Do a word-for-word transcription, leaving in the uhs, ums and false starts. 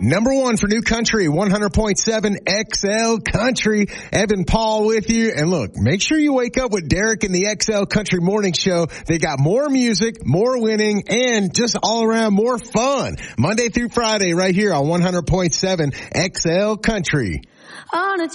Number one for new country, one hundred point seven X L Country. Evan Paul with you. And look, make sure you wake up with Derek and the X L Country Morning Show. They got more music, more winning, and just all around more fun. Monday through Friday right here on one hundred point seven X L Country. On a